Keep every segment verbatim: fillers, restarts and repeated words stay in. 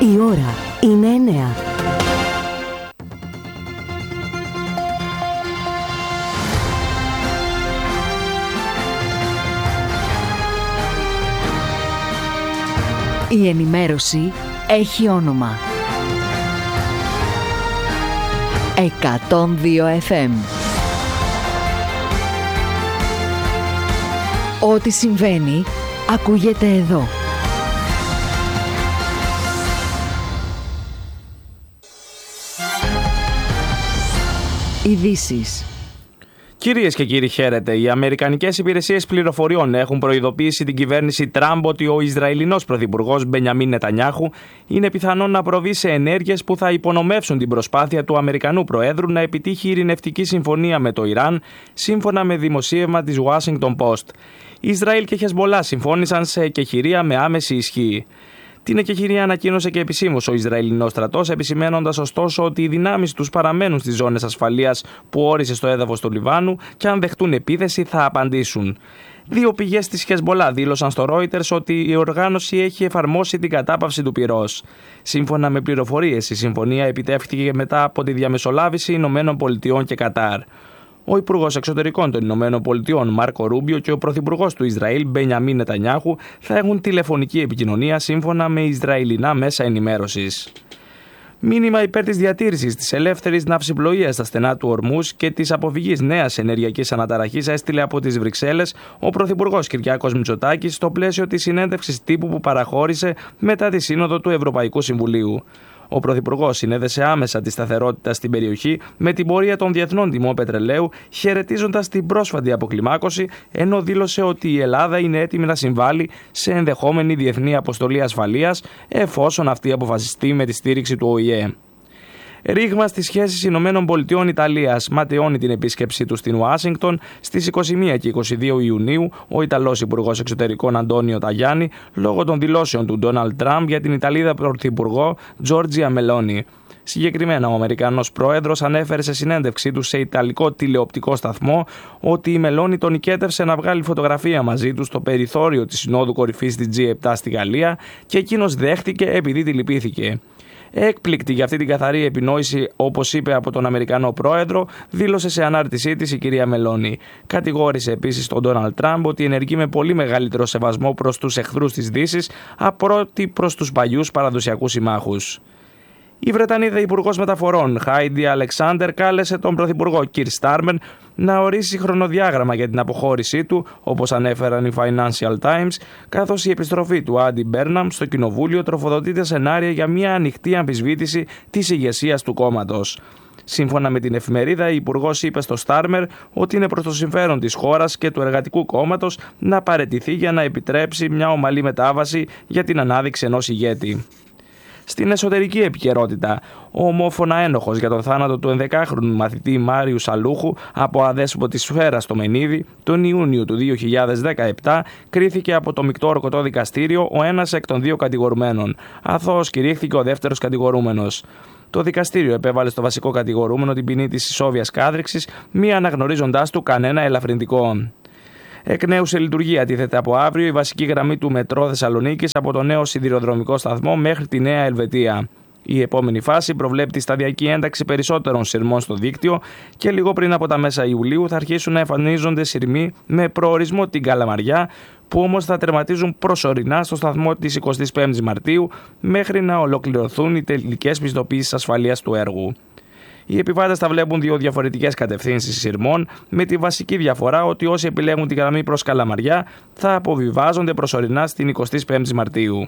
Η ώρα είναι εννέα. Η ενημέρωση έχει όνομα. εκατόν δύο εφ εμ. Ό,τι συμβαίνει, ακούγεται εδώ. Ειδήσεις. Κυρίες και κύριοι, χαίρετε. Οι Αμερικανικές υπηρεσίες πληροφοριών έχουν προειδοποιήσει την κυβέρνηση Τραμπ ότι ο Ισραηλινός πρωθυπουργός Μπενιαμίν Νετανιάχου είναι πιθανόν να προβεί σε ενέργειες που θα υπονομεύσουν την προσπάθεια του Αμερικανού Προέδρου να επιτύχει ειρηνευτική συμφωνία με το Ιράν, σύμφωνα με δημοσίευμα της Washington Post. Ισραήλ και Χεσμολά συμφώνησαν σε εκεχηρία με άμεση ισχύ. Την εκεχηρία ανακοίνωσε και επισήμως ο Ισραηλινός στρατός, επισημένοντας ωστόσο ότι οι δυνάμεις τους παραμένουν στις ζώνες ασφαλείας που όρισε στο έδαφος του Λιβάνου και αν δεχτούν επίθεση θα απαντήσουν. Δύο πηγές της Χεσμολά δήλωσαν στο Reuters ότι η οργάνωση έχει εφαρμόσει την κατάπαυση του πυρός. Σύμφωνα με πληροφορίες, η συμφωνία επιτεύχθηκε μετά από τη διαμεσολάβηση Ηνωμένων Πολιτειών και Κατάρ. Ο Υπουργός Εξωτερικών των Ηνωμένων Πολιτειών Μάρκο Ρούμπιο και ο Πρωθυπουργός του Ισραήλ Μπενιαμίν Νετανιάχου θα έχουν τηλεφωνική επικοινωνία σύμφωνα με Ισραηλινά μέσα ενημέρωσης. Μήνυμα υπέρ της διατήρησης της ελεύθερης ναυσιπλοείας στα στενά του Ορμούς και της αποφυγής νέας ενεργειακής αναταραχής έστειλε από τις Βρυξέλλες ο Πρωθυπουργός Κυριάκος Μητσοτάκης στο πλαίσιο της συνέντευξης τύπου που παραχώρησε μετά τη Σύνοδο του Ευρωπαϊκού Συμβουλίου. Ο Πρωθυπουργός συνέδεσε άμεσα τη σταθερότητα στην περιοχή με την πορεία των διεθνών τιμών πετρελαίου, χαιρετίζοντας την πρόσφατη αποκλιμάκωση, ενώ δήλωσε ότι η Ελλάδα είναι έτοιμη να συμβάλλει σε ενδεχόμενη διεθνή αποστολή ασφαλείας, εφόσον αυτή αποφασιστεί με τη στήριξη του Ο Η Ε. Ρήγμα στις σχέσεις Ηνωμένων Πολιτειών Ιταλίας ματαιώνει την επίσκεψή του στην Ουάσιγκτον στις είκοσι μία και είκοσι δύο Ιουνίου ο Ιταλός Υπουργός Εξωτερικών Αντώνιο Ταγιάννη λόγω των δηλώσεων του Ντόναλντ Τραμπ για την Ιταλίδα Πρωθυπουργό Τζόρτζια Μελόνι. Συγκεκριμένα, ο Αμερικανός Πρόεδρος ανέφερε σε συνέντευξή του σε Ιταλικό τηλεοπτικό σταθμό ότι η Μελόνι τον οικέτευσε να βγάλει φωτογραφία μαζί του στο περιθώριο της Συνόδου Κορυφής της τζι επτά στη Γαλλία και εκείνος δέχτηκε επειδή τη λυπήθηκε. Έκπληκτη για αυτή την καθαρή επινόηση, όπως είπε από τον Αμερικανό Πρόεδρο, δήλωσε σε ανάρτησή της η κυρία Μελόνι. Κατηγόρησε επίσης τον Ντόναλντ Τραμπ ότι ενεργεί με πολύ μεγαλύτερο σεβασμό προς τους εχθρούς της Δύσης από ότι προς τους παλιούς παραδοσιακούς συμμάχους. Η Βρετανίδα Υπουργός Μεταφορών Χάιντι Αλεξάντερ κάλεσε τον Πρωθυπουργό Κιρ Στάρμερ να ορίσει χρονοδιάγραμμα για την αποχώρησή του, όπως ανέφεραν οι Financial Times, καθώς η επιστροφή του Άντι Μπέρναμ στο Κοινοβούλιο τροφοδοτείται σενάρια για μια ανοιχτή αμφισβήτηση της ηγεσίας του κόμματος. Σύμφωνα με την εφημερίδα, η Υπουργός είπε στο Στάρμερ ότι είναι προς το συμφέρον της χώρας και του Εργατικού Κόμματος να παραιτηθεί για να επιτρέψει μια ομαλή μετάβαση για την ανάδειξη ενός ηγέτη. Στην εσωτερική επικαιρότητα, ο ομόφωνα ένοχος για τον θάνατο του ενδεκάχρονου μαθητή Μάριου Σαλούχου από αδέσποτη σφαίρα στο Μενίδη τον Ιούνιο του δύο χιλιάδες δεκαεπτά κρίθηκε από το μεικτό ορκωτό δικαστήριο ο ένας εκ των δύο κατηγορουμένων. Αθώος κηρύχθηκε ο δεύτερος κατηγορούμενος. Το δικαστήριο επέβαλε στο βασικό κατηγορούμενο την ποινή της ισόβιας κάδριξης, μη αναγνωρίζοντάς του κανένα ελαφρυντικό. Εκ νέου σε λειτουργία τίθεται από αύριο η βασική γραμμή του Μετρό Θεσσαλονίκης από το νέο σιδηροδρομικό σταθμό μέχρι τη Νέα Ελβετία. Η επόμενη φάση προβλέπει τη σταδιακή ένταξη περισσότερων σειρμών στο δίκτυο και λίγο πριν από τα μέσα Ιουλίου θα αρχίσουν να εμφανίζονται σειρμοί με προορισμό την Καλαμαριά, που όμως θα τερματίζουν προσωρινά στο σταθμό της εικοστής πέμπτης Μαρτίου μέχρι να ολοκληρωθούν οι τελικές πιστοποιήσεις ασφαλείας του έργου. Οι επιβάτες θα βλέπουν δύο διαφορετικές κατευθύνσεις σειρμών, με τη βασική διαφορά ότι όσοι επιλέγουν τη γραμμή προς Καλαμαριά θα αποβιβάζονται προσωρινά στην εικοστή πέμπτη Μαρτίου.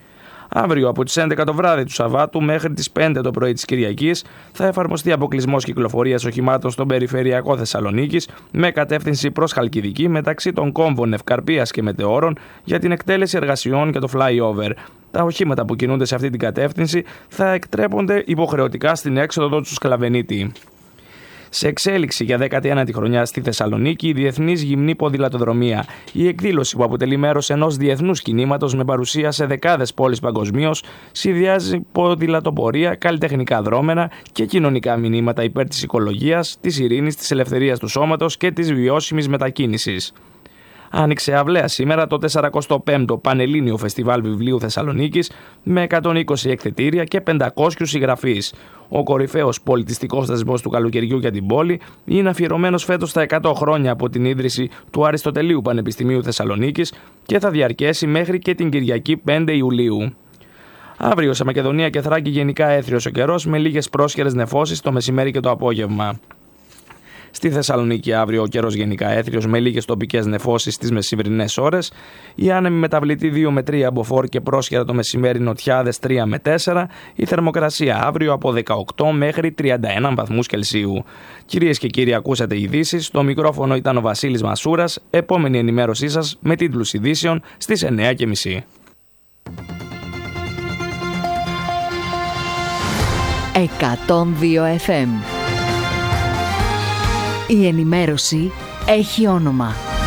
Αύριο από τις έντεκα το βράδυ του Σαββάτου μέχρι τις πέντε το πρωί της Κυριακής θα εφαρμοστεί αποκλεισμός κυκλοφορίας οχημάτων στον περιφερειακό Θεσσαλονίκης με κατεύθυνση προς Χαλκιδική μεταξύ των κόμβων Ευκαρπίας και Μετεώρων για την εκτέλεση εργασιών και το flyover. Τα οχήματα που κινούνται σε αυτή την κατεύθυνση θα εκτρέπονται υποχρεωτικά στην έξοδο του Σκλαβενίτη. Σε εξέλιξη για δέκατη ένατη χρονιά στη Θεσσαλονίκη η Διεθνής Γυμνή Ποδηλατοδρομία. Η εκδήλωση, που αποτελεί μέρος ενός διεθνούς κινήματος με παρουσία σε δεκάδες πόλεις παγκοσμίως, συνδυάζει ποδηλατοπορία, καλλιτεχνικά δρόμενα και κοινωνικά μηνύματα υπέρ της οικολογίας, της ειρήνης, της ελευθερίας του σώματος και της βιώσιμης μετακίνησης. άνοιξε αυλαία σήμερα το σαρανταπέμπτο Πανελλήνιο Φεστιβάλ Βιβλίου Θεσσαλονίκης με εκατόν είκοσι εκθετήρια και πεντακόσιους συγγραφείς. Ο κορυφαίος πολιτιστικός θεσμός του καλοκαιριού για την πόλη είναι αφιερωμένος φέτος στα εκατό χρόνια από την ίδρυση του Αριστοτελείου Πανεπιστημίου Θεσσαλονίκης και θα διαρκέσει μέχρι και την Κυριακή πέντε Ιουλίου. Αύριο σε Μακεδονία και Θράκη γενικά έθριος ο καιρός με λίγες πρόσχερες νεφώσεις το μεσημέρι και το απόγευμα. Στη Θεσσαλονίκη αύριο ο καιρός γενικά έθριος με λίγες τοπικές νεφώσεις στις μεσημβρινές ώρες. Η άνεμη μεταβλητή δύο με τρία μποφόρ και πρόσχερα το μεσημέρι νοτιάδες τρία με τέσσερα. Η θερμοκρασία αύριο από δεκαοκτώ μέχρι τριάντα ένα βαθμούς Κελσίου. Κυρίες και κύριοι, ακούσατε ειδήσεις. Στο μικρόφωνο ήταν ο Βασίλης Μασούρας. Επόμενη ενημέρωσή σας με τίτλους ειδήσεων στις εννιά και μισή. εκατόν δύο εφ εμ. Η ενημέρωση έχει όνομα.